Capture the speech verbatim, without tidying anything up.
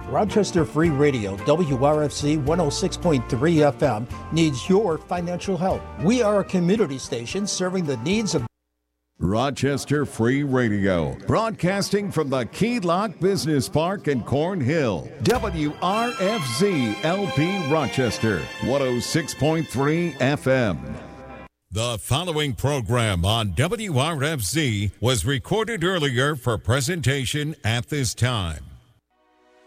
Rochester Free Radio, W R F Z one oh six point three F M, needs your financial help. We are a community station serving the needs of Rochester Free Radio, broadcasting from the Key Lock Business Park in Cornhill. W R F Z L P Rochester, one oh six point three F M. The following program on W R F Z was recorded earlier for presentation at this time.